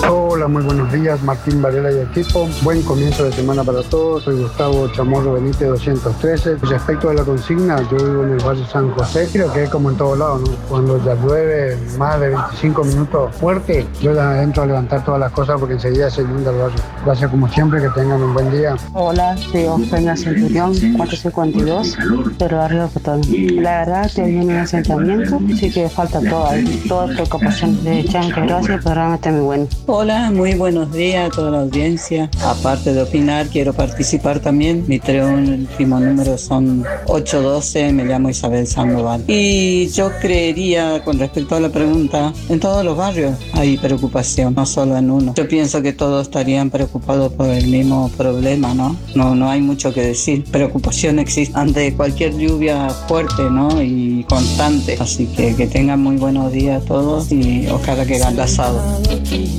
Hola, muy buenos días, Martín Varela y equipo. Buen comienzo de semana para todos. Soy Gustavo Chamorro Benítez 213. Respecto a la consigna, yo vivo en el barrio San José. Creo que es como en todos lados, ¿no? Cuando ya llueve más de 25 minutos fuerte, yo ya entro a levantar todas las cosas porque enseguida se inunda el barrio. Gracias como siempre, que tengan un buen día. Hola, soy Eugenia Centurión, 452, del barrio Cotón. La verdad que viene un asentamiento, sí que falta toda preocupación de chanque. Gracias, el programa está muy bueno. Hola, muy buenos días a toda la audiencia. Aparte de opinar, quiero participar también. Mi último número son 812, me llamo Isabel Sandoval. Y yo creería, con respecto a la pregunta, en todos los barrios hay preocupación, no solo en uno. Yo pienso que todos estarían preocupados por el mismo problema, ¿no? No hay mucho que decir. Preocupación existe ante cualquier lluvia fuerte, ¿no? Y constante. Así que tengan muy buenos días todos y ojalá que hagan el asado.